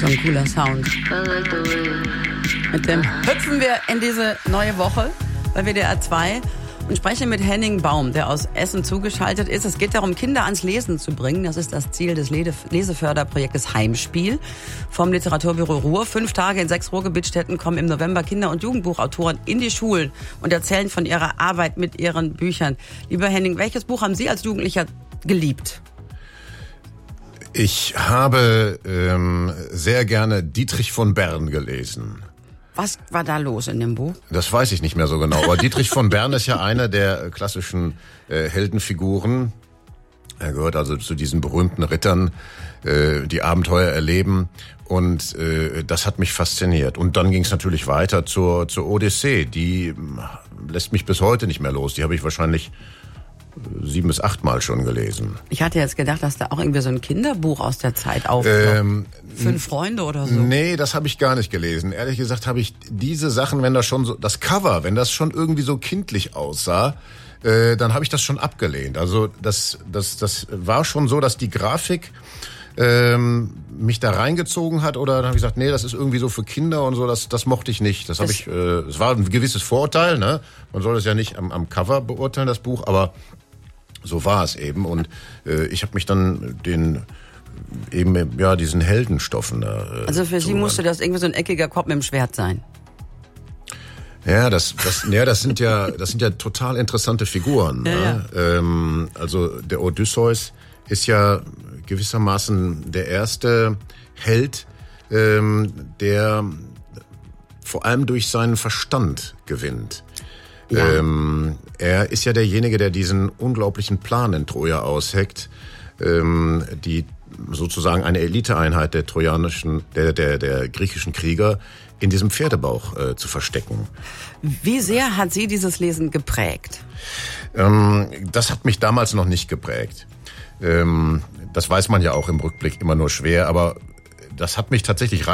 So ein cooler Sound. Mit dem hüpfen wir in diese neue Woche bei WDR 2 und sprechen mit Henning Baum, der aus Essen zugeschaltet ist. Es geht darum, Kinder ans Lesen zu bringen. Das ist das Ziel des Leseförderprojektes Heimspiel vom Literaturbüro Ruhr. 5 Tage in 6 Ruhrgebietsstädten kommen im November Kinder- und Jugendbuchautoren in die Schulen und erzählen von ihrer Arbeit mit ihren Büchern. Lieber Henning, welches Buch haben Sie als Jugendlicher geliebt? Ich habe sehr gerne Dietrich von Bern gelesen. Was war da los in dem Buch? Das weiß ich nicht mehr so genau. Aber Dietrich von Bern ist ja einer der klassischen Heldenfiguren. Er gehört also zu diesen berühmten Rittern, die Abenteuer erleben. Und das hat mich fasziniert. Und dann ging es natürlich weiter zur Odyssee. Die lässt mich bis heute nicht mehr los. Die habe ich wahrscheinlich 7 bis 8 Mal schon gelesen. Ich hatte jetzt gedacht, dass da auch irgendwie so ein Kinderbuch aus der Zeit aufkommt. 5 Freunde oder so. Nee, das habe ich gar nicht gelesen. Ehrlich gesagt habe ich diese Sachen, wenn das schon so, das Cover, wenn das schon irgendwie so kindlich aussah, dann habe ich das schon abgelehnt. Also das war schon so, dass die Grafik mich da reingezogen hat, oder dann habe ich gesagt, nee, das ist irgendwie so für Kinder und so, das mochte ich nicht. Das war ein gewisses Vorurteil, ne? Man soll das ja nicht am Cover beurteilen, das Buch, aber so war es eben. Und ich habe mich dann diesen Heldenstoffen da. Also für Sie musste das irgendwie so ein eckiger Kopf mit dem Schwert sein. Ja, das sind ja total interessante Figuren. Ja, ne? Also der Odysseus ist ja gewissermaßen der erste Held, der vor allem durch seinen Verstand gewinnt. Ja. Er ist ja derjenige, der diesen unglaublichen Plan in Troja ausheckt, die sozusagen eine Eliteeinheit der griechischen Krieger in diesem Pferdebauch zu verstecken. Wie sehr hat Sie dieses Lesen geprägt? Das hat mich damals noch nicht geprägt. Das weiß man ja auch im Rückblick immer nur schwer, aber das hat mich tatsächlich